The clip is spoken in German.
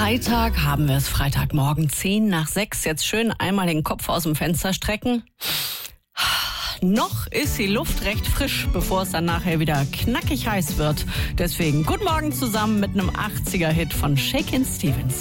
Freitag haben wir es, Freitagmorgen 5:50. Jetzt schön einmal den Kopf aus dem Fenster strecken. Noch ist die Luft recht frisch, bevor es dann nachher wieder knackig heiß wird. Deswegen guten Morgen zusammen mit einem 80er-Hit von Shakin' Stevens.